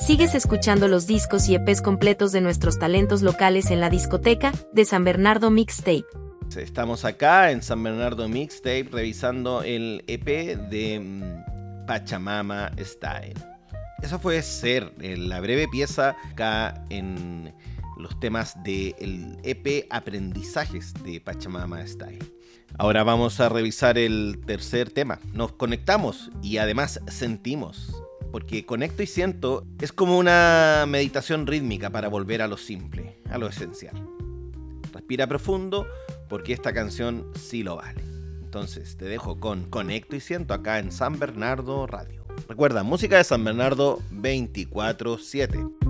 Sigues escuchando los discos y EPs completos de nuestros talentos locales en la discoteca de San Bernardo Mixtape. Estamos acá en San Bernardo Mixtape revisando el EP de Pachamama Style. Eso fue Ser, la breve pieza acá en los temas del EP Aprendizajes de Pachamama Style. Ahora vamos a revisar el tercer tema. Nos conectamos y además sentimos. Porque Conecto y Siento es como una meditación rítmica para volver a lo simple, a lo esencial. Respira profundo porque esta canción sí lo vale. Entonces te dejo con Conecto y Siento acá en San Bernardo Radio. Recuerda, música de San Bernardo 24/7.